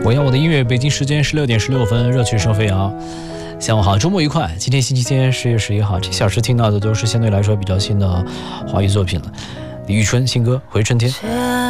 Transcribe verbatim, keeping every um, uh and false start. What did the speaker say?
我要我的音乐，北京时间十六点十六分，热曲声飞扬。下午好，周末愉快。今天星期天，十月十一号，这小时听到的都是相对来说比较新的华语作品了。李宇春新歌《回春天》。